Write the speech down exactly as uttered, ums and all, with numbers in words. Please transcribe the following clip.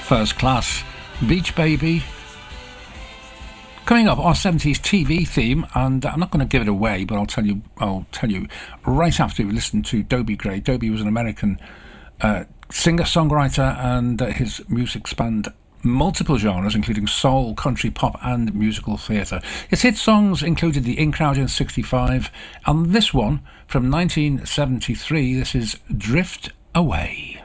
First Class, Beach Baby. Coming up, our seventies T V theme, and I'm not going to give it away, but I'll tell you. I'll tell you right after we listen to Dobie Gray. Dobie was an American uh, singer-songwriter, and uh, his music spanned multiple genres, including soul, country, pop, and musical theatre. His hit songs included the In Crowd in sixty-five, and this one from nineteen seventy-three. This is Drift Away.